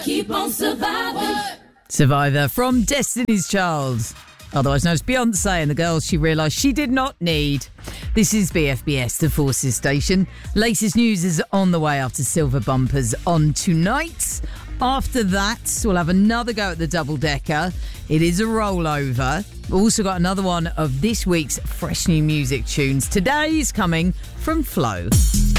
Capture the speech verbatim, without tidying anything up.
Keep on surviving. Survivor from Destiny's Child, otherwise known as Beyonce and the girls she realised she did not need. This is B F B S, the Forces Station. Latest news is on the way after Silver Bumpers on tonight. After that, we'll have another go at the double-decker. It is a rollover. We've also got another one of this week's fresh new music tunes. Today's coming from Flo.